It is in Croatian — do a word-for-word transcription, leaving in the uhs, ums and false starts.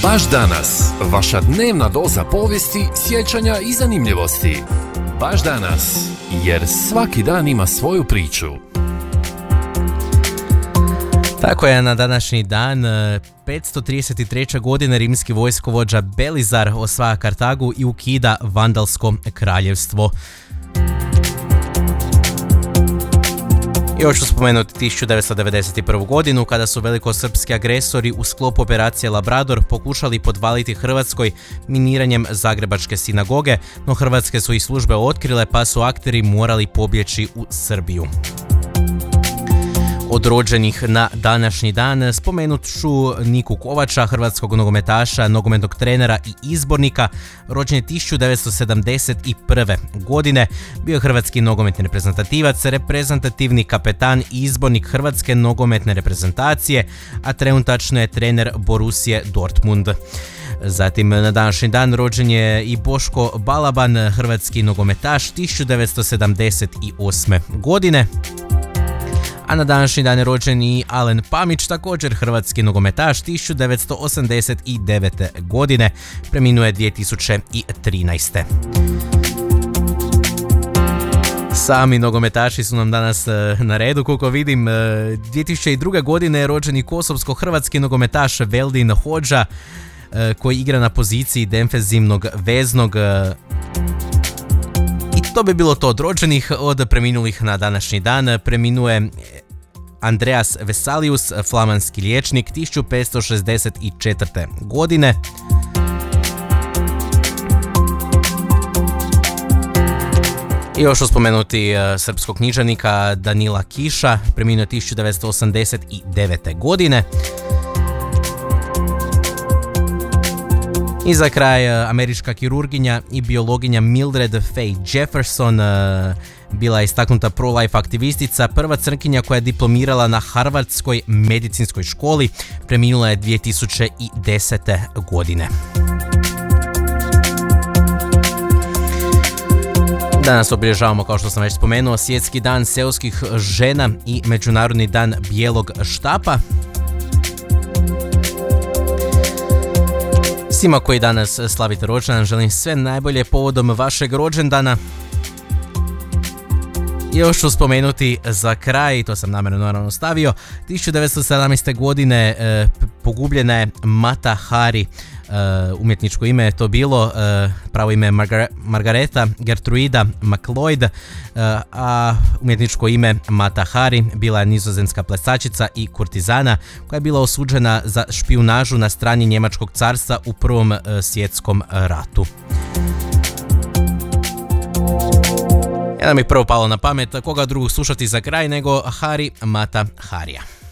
Baš danas, vaša dnevna doza povijesti, sjećanja i zanimljivosti. Baš danas, jer svaki dan ima svoju priču. Tako je, na današnji dan, petsto trideset treće. godine, rimski vojskovođa Belizar osvaja Kartagu i ukida Vandalsko kraljevstvo. Još ću spomenuti tisuću devetsto devedeset prvu. godinu, kada su velikosrpski agresori u sklopu operacije Labrador pokušali podvaliti Hrvatskoj miniranjem Zagrebačke sinagoge, no hrvatske su ih službe otkrile pa su akteri morali pobjeći u Srbiju. Od rođenih na današnji dan spomenut ću Niku Kovača, hrvatskog nogometaša, nogometnog trenera i izbornika. Rođen je tisuću devetsto sedamdeset prve. godine. Bio je hrvatski nogometni reprezentativac, reprezentativni kapetan i izbornik hrvatske nogometne reprezentacije, a trenutačno je trener Borussije Dortmund. Zatim na današnji dan rođen je i Boško Balaban, hrvatski nogometaš, tisuću devetsto sedamdeset osme. godine. A na današnji dan je rođen i Alen Pamić, također hrvatski nogometaš, tisuću devetsto osamdeset devete. godine, preminuo je dvije tisuće trinaeste. Sami nogometaši su nam danas na redu, koliko vidim. dvije tisuće druge. godine je rođen i kosovsko-hrvatski nogometaš Veldin Hodža, koji igra na poziciji defenzivnog veznog. I to bi bilo to od rođenih. Od preminulih na današnji dan preminuje Andreas Vesalius, flamanski liječnik, tisuću petsto šezdeset četvrte. godine. I još ću spomenuti uh, srpskog književnika Danila Kiša, preminuo tisuću devetsto osamdeset devete. godine. I za kraj, američka kirurginja i biologinja Mildred Faye Jefferson bila je istaknuta pro-life aktivistica, prva crnkinja koja je diplomirala na Harvardskoj medicinskoj školi, preminula je dvije tisuće desete. godine. Danas obilježavamo, kao što sam već spomenuo, Svjetski dan seoskih žena i Međunarodni dan bijelog štapa. Svima koji danas slavite rođendan želim sve najbolje povodom vašeg rođendana. I još ću spomenuti za kraj, to sam namjerno naravno stavio, tisuću devetsto sedamnaeste. godine e, pogubljena je Mata Hari. Uh, umjetničko ime je to bilo, uh, pravo ime Margar- Margareta Gertruida McLeod, uh, a umjetničko ime Mata Hari bila je nizozemska plesačica i kurtizana koja je bila osuđena za špijunažu na strani Njemačkog carstva u Prvom uh, svjetskom ratu. Jedan mi prvo palo na pamet, koga drugog slušati za kraj nego Hari Mata Harija.